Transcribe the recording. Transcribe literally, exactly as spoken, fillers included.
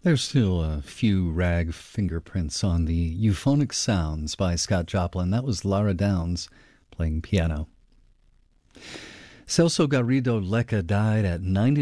There's still a few rag fingerprints on the Euphonic Sounds by Scott Joplin. That was Lara Downs playing piano. Celso Garrido Lecca died at ninety